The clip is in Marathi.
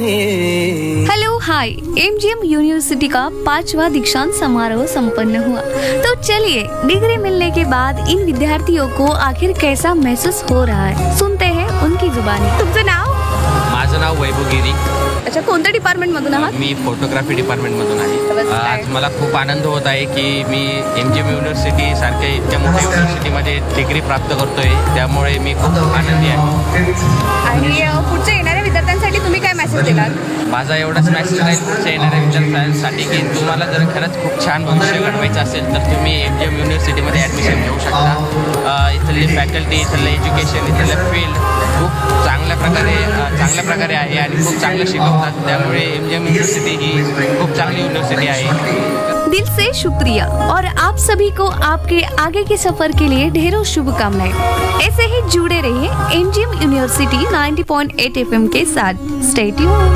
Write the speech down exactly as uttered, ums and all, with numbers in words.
हेलो हाय, एमजीएम यूनिवर्सिटी का पांचवा दीक्षांत समारोह संपन्न हुआ। तो चलिए डिग्री मिलने के बाद इन विद्यार्थियों को आखिर कैसा महसूस हो रहा है, सुनते हैं उनकी जुबानी। तुमचं नाव? माझं नाव वैभव गिरी। अच्छा, कोणत्या डिपार्टमेंट मधून आहात? मी फोटोग्राफी डिपार्टमेंटमधून आहे। आज मला खूप आनंद होत आहे की मी एम जी एम युनिव्हर्सिटी सारख्या इतक्या मोठ्या युनिव्हर्सिटीमध्ये डिग्री प्राप्त करतोय, त्यामुळे मी खूप आनंदी आहे। आणि अ, पुढच्या येणाऱ्या विद्यार्थ्यांसाठी तुम्ही काय मेसेज दिलात? माझा एवढाच मेसेज राहील पुढच्या येणाऱ्या विद्यार्थ्यांसाठी की तुम्हाला जर खरंच खूप छान भविष्य घडवायचं असेल तर तुम्ही एम जी एम युनिव्हर्सिटीमध्ये ॲडमिशन घेऊ शकता। अ, इथली फॅकल्टी, इथलं एज्युकेशन, इथलं फील्ड खूप चांगल्या प्रकारे अ, चांगल्या प्रकारे आहे आणि खूप चांगलं शिकवतात, त्यामुळे एम जी एम युनिव्हर्सिटी ही खूप चांगली युनिव्हर्सिटी आहे। दिल से शुक्रिया और आप सभी को आपके आगे के सफर के लिए ढेरों शुभकामनाएं। ऐसे ही जुड़े रहिए MGM university ninety point eight FM के साथ। Stay tuned.